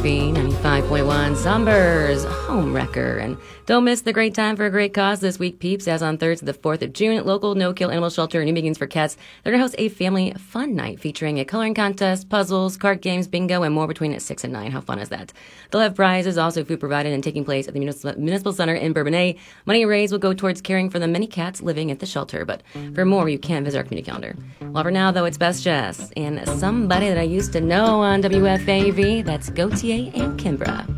WFAV 95.1 Sunburst Home Wrecker. And don't miss the great time for a great cause this week, peeps, as on Thursday the 4th of June, local no-kill animal shelter New Beginnings for Cats, they're going to host a family fun night featuring a coloring contest, puzzles, card games, bingo, and more between 6 and 9. How fun is that? They'll have prizes, also food provided and taking place at the Municipal Center in Bourbonnais. Money raised will go towards caring for the many cats living at the shelter. But for more, you can visit our community calendar. Well, for now, though, it's Best Jess and somebody that I used to know on WFAV. That's Gautier and Kimbra.